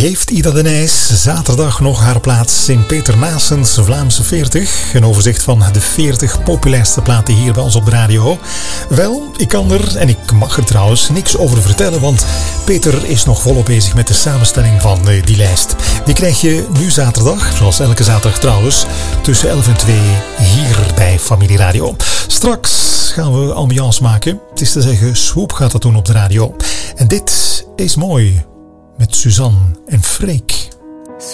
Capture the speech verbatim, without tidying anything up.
heeft Ida de Nijs zaterdag nog haar plaats in Peter Naessens Vlaamse veertig. Een overzicht van de veertig populairste platen hier bij ons op de radio. Wel, ik kan er, en ik mag er trouwens, niks over vertellen, want Peter is nog volop bezig met de samenstelling van die lijst. Die krijg je nu zaterdag, zoals elke zaterdag trouwens, tussen elf en twee hier bij Familie Radio. Straks gaan we ambiance maken. Het is te zeggen, Swoop gaat dat doen op de radio. En dit is mooi met Suzanne en Freek.